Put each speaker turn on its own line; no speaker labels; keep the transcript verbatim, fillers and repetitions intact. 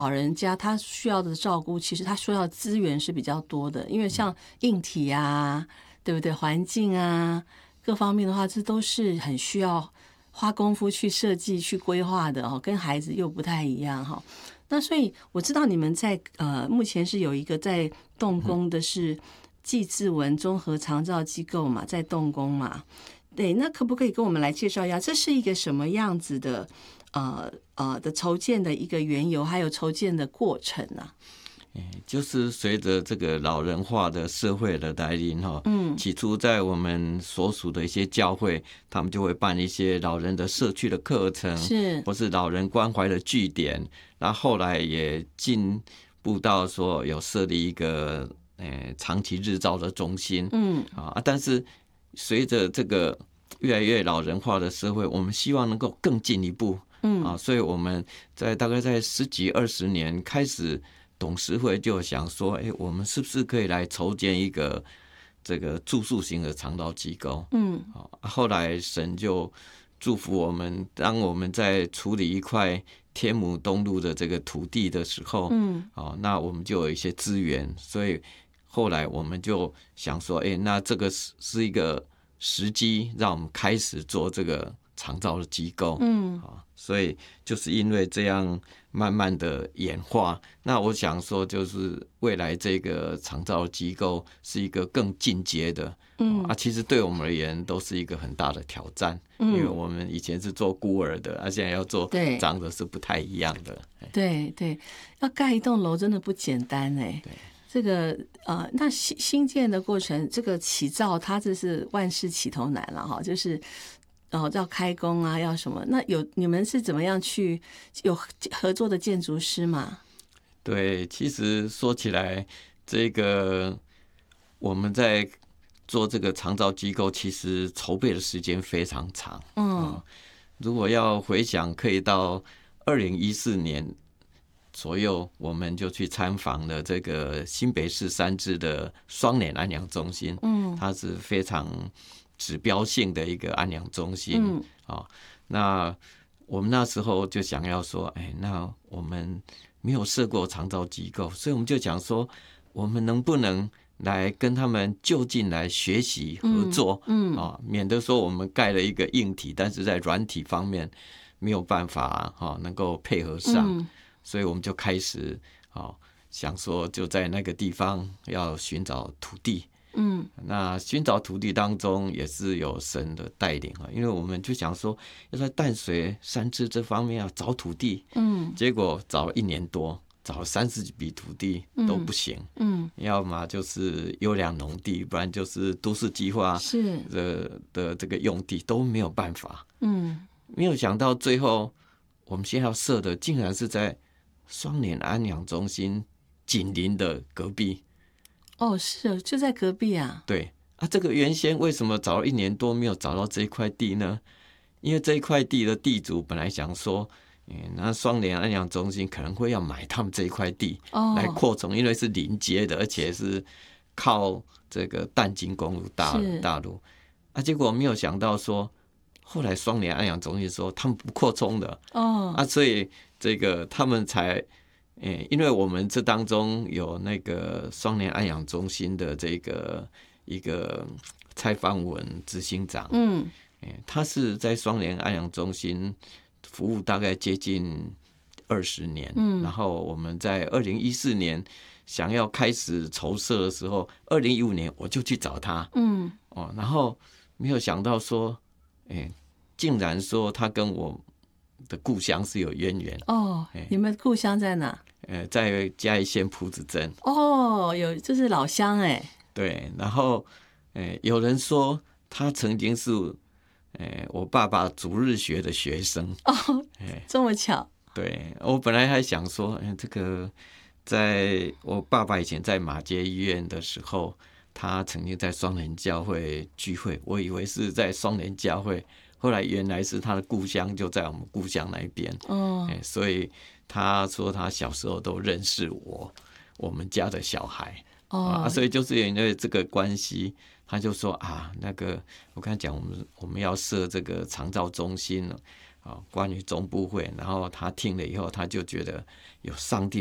老人家他需要的照顾，其实他需要的资源是比较多的，因为像硬体啊，对不对？环境啊，各方面的话，这都是很需要花功夫去设计、去规划的哦，跟孩子又不太一样哈。那所以我知道你们在呃目前是有一个在动工的是季志文综合长照机构嘛，在动工嘛。对，那可不可以跟我们来介绍一下，这是一个什么样子的呃呃的筹建的一个缘由，还有筹建的过程啊？
就是随着这个老人化的社会的来临哈，嗯，起初在我们所属的一些教会，他们就会办一些老人的社区的课程，
是，
或是老人关怀的据点。然后后来也进步到说有设立一个呃长期日照的中心，嗯啊，但是随着这个越来越老人化的社会，我们希望能够更进一步，嗯啊，所以我们在大概在十几二十年开始。董事会就想说，哎，我们是不是可以来筹建一个这个住宿型的长照机构？嗯，后来神就祝福我们，当我们在处理一块天母东路的这个土地的时候，嗯，哦，那我们就有一些资源，所以后来我们就想说，哎，那这个是一个时机，让我们开始做这个长照的机构，嗯，所以就是因为这样慢慢的演化，那我想说就是未来这个长照机构是一个更进阶的，嗯啊，其实对我们而言都是一个很大的挑战，嗯，因为我们以前是做孤儿的，啊，现在要做长者是不太一样的，
对对，要盖一栋楼真的不简单哎，对。这个呃，那新新建的过程，这个起造它这是万事起头难了哈，就是哦要开工啊，要什么？那有你们是怎么样去有合作的建筑师吗？
对，其实说起来，这个我们在做这个长照机构，其实筹备的时间非常长。嗯、哦，如果要回想，可以到二零一四年。左右，我们就去参访了这个新北市三芝的双联安养中心，嗯，它是非常指标性的一个安养中心，嗯，哦，那我们那时候就想要说，哎，那我们没有设过长照机构，所以我们就讲说，我们能不能来跟他们就近来学习合作，嗯，啊、哦，免得说我们盖了一个硬体，但是在软体方面没有办法哈、哦、能够配合上。嗯，所以我们就开始、哦、想说就在那个地方要寻找土地，嗯，那寻找土地当中也是有神的带领啊，因为我们就想说要在淡水三芝这方面要找土地，嗯，结果找了一年多，找了三十几笔土地都不行，嗯，嗯要么就是优良农地，不然就是都市计划是 的, 的这个用地都没有办法，嗯，没有想到最后我们现在要设的竟然是在双联安养中心紧邻的隔壁。
哦，是就在隔壁啊。
对啊，这个原先为什么找了一年多没有找到这一块地呢？因为这一块地的地主本来想说，嗯，那双联安养中心可能会要买他们这一块地来扩充，哦，因为是临街的，而且是靠这个淡金公路大大路啊，结果没有想到说。后来双联安养中心说他们不扩充的，哦，啊，所以这个他们才，诶，因为我们这当中有那个双联安养中心的这个一个蔡芳文执行长，嗯，他是在双联安养中心服务大概接近二十年，嗯，然后我们在二零一四年想要开始筹设的时候，二零一五年我就去找他，嗯，哦，然后没有想到说，诶。竟然说他跟我的故乡是有渊源
哦，你们故乡在哪？
呃，在嘉义县朴子镇。
哦，有这是老乡哎。
对，然后，呃，有人说他曾经是，呃，我爸爸主日学的学生。
哦，这么巧。
对，我本来还想说，哎，这个在我爸爸以前在马偕医院的时候，他曾经在双联教会聚会，我以为是在双联教会。后来原来是他的故乡就在我们故乡那边，哦，欸，所以他说他小时候都认识我，我们家的小孩，哦，啊，所以就是因为这个关系，他就说啊，那个我跟他讲，我们我们要设这个长照中心， 啊，关于总部会，然后他听了以后，他就觉得有上帝